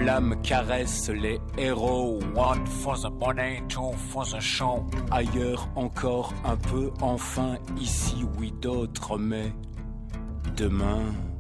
flammes caressent les héros. One for the money, two for the show. Ailleurs encore un peu, enfin, ici oui d'autres, mais demain...